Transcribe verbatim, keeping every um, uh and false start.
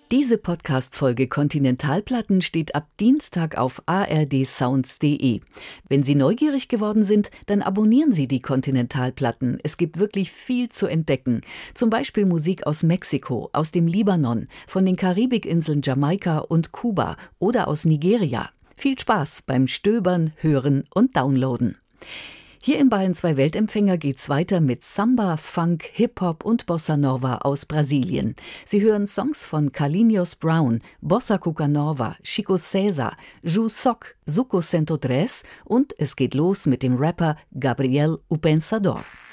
Diese Podcast-Folge Kontinentalplatten steht ab Dienstag auf a r d sounds punkt d e. Wenn Sie neugierig geworden sind, dann abonnieren Sie die Kontinentalplatten. Es gibt wirklich viel zu entdecken. Zum Beispiel Musik aus Mexiko, aus dem Libanon, von den Karibikinseln Jamaika und Kuba oder aus Nigeria. Viel Spaß beim Stöbern, Hören und Downloaden. Hier im Bayern zwei Weltempfänger geht's weiter mit Samba, Funk, Hip-Hop und Bossa Nova aus Brasilien. Sie hören Songs von Carlinhos Brown, Bossa Cuca Nova, Chico César, Ju Soc, Zuko Cento Tres und es geht los mit dem Rapper Gabriel O Pensador.